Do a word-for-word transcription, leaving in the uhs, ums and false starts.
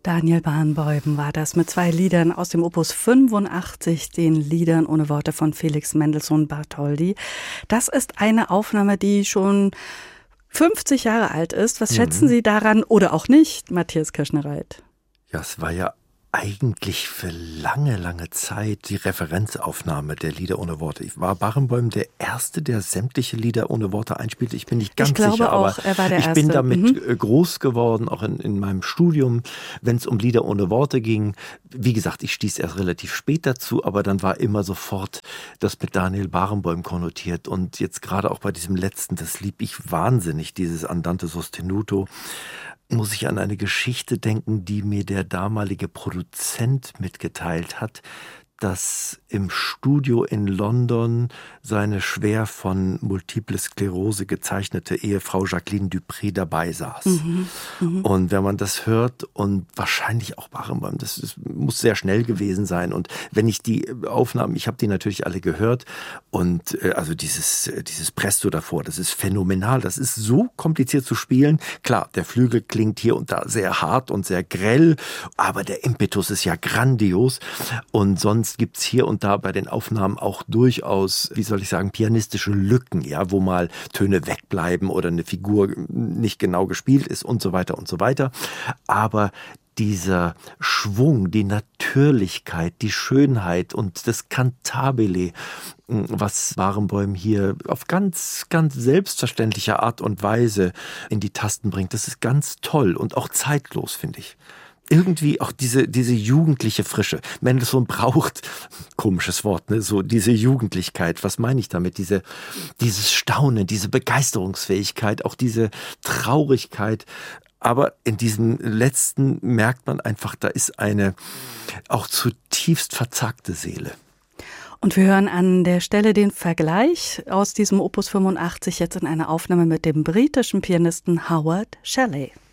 Daniel Barenboim war das mit zwei Liedern aus dem Opus fünfundachtzig, den Liedern ohne Worte von Felix Mendelssohn Bartholdy. Das ist eine Aufnahme, die schon fünfzig Jahre alt ist. Was mhm. schätzen Sie daran oder auch nicht, Matthias Kirschner-Reit? Ja, es war ja eigentlich für lange, lange Zeit die Referenzaufnahme der Lieder ohne Worte. Ich war Barenboim der Erste, der sämtliche Lieder ohne Worte einspielte. Ich bin nicht ganz ich glaube sicher, auch, aber er war der ich Erste. bin damit mhm. groß geworden, auch in, in meinem Studium, wenn es um Lieder ohne Worte ging. Wie gesagt, ich stieß erst relativ spät dazu, aber dann war immer sofort das mit Daniel Barenboim konnotiert. Und jetzt gerade auch bei diesem letzten, das lieb ich wahnsinnig, dieses Andante sostenuto, muss ich an eine Geschichte denken, die mir der damalige Produzent mitgeteilt hat, dass im Studio in London seine schwer von Multiple Sklerose gezeichnete Ehefrau Jacqueline Dupré dabei saß. Mhm, mh. Und wenn man das hört und wahrscheinlich auch Barenboim, das, das muss sehr schnell gewesen sein. Und wenn ich die Aufnahmen, ich habe die natürlich alle gehört und äh, also dieses, dieses Presto davor, das ist phänomenal. Das ist so kompliziert zu spielen. Klar, der Flügel klingt hier und da sehr hart und sehr grell, aber der Impetus ist ja grandios und sonst gibt es hier und da bei den Aufnahmen auch durchaus, wie soll ich sagen, pianistische Lücken, ja, wo mal Töne wegbleiben oder eine Figur nicht genau gespielt ist und so weiter und so weiter. Aber dieser Schwung, die Natürlichkeit, die Schönheit und das Cantabile, was Barenboim hier auf ganz, ganz selbstverständliche Art und Weise in die Tasten bringt, das ist ganz toll und auch zeitlos, finde ich. Irgendwie auch diese, diese jugendliche Frische. Mendelssohn braucht, komisches Wort, ne, so diese Jugendlichkeit. Was meine ich damit? Diese, dieses Staunen, diese Begeisterungsfähigkeit, auch diese Traurigkeit. Aber in diesem letzten merkt man einfach, da ist eine auch zutiefst verzagte Seele. Und wir hören an der Stelle den Vergleich aus diesem Opus fünfundachtzig jetzt in einer Aufnahme mit dem britischen Pianisten Howard Shelley.